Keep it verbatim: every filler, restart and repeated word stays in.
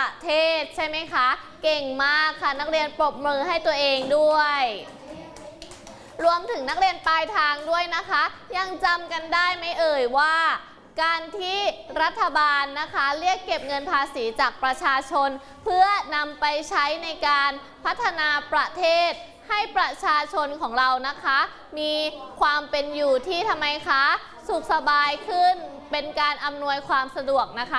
ประเทศใช่ไหมคะเก่งมากค่ะนักเรียนปรบมือให้ตัวเองด้วยรวมถึงนักเรียนปลายทางด้วยนะคะยังจำกันได้ไหมเอ่ยว่าการที่รัฐบาลนะคะเรียกเก็บเงินภาษีจากประชาชนเพื่อนำไปใช้ในการพัฒนาประเทศให้ประชาชนของเรานะคะมีความเป็นอยู่ที่ทำไมคะสุขสบายขึ้นเป็นการอำนวยความสะดวกนะคะ